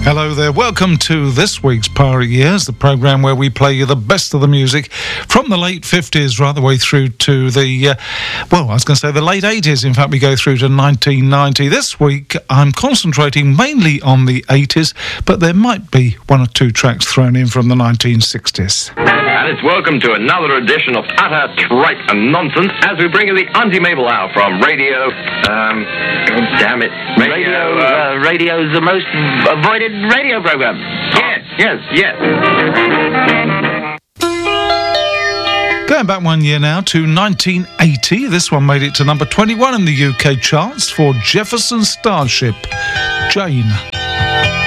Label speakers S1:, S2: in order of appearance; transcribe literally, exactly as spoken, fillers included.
S1: Hello there, welcome to this week's Pirate Years, the programme where we play you the best of the music from the late fifties right the way through to the, uh, well, I was going to say the late eighties. In fact, we go through to nineteen ninety. This week, I'm concentrating mainly on the eighties, but there might be one or two tracks thrown in from the nineteen sixties.
S2: And it's welcome to another edition of Utter Tripe and Nonsense as we bring you the Auntie Mabel Hour from Radio, um, God damn it, Radio,
S3: Radio
S2: uh,
S3: uh, radio's the most avoided radio program.
S2: yes, yes, yes.
S1: Going back one year now to nineteen eighty, this one made it to number twenty-one in the U K charts for Jefferson Starship, Jane.